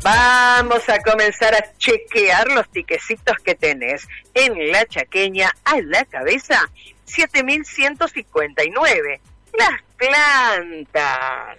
Vamos a comenzar a chequear los tiquecitos que tenés. En la chaqueña, a la cabeza, 7.159. Las plantas.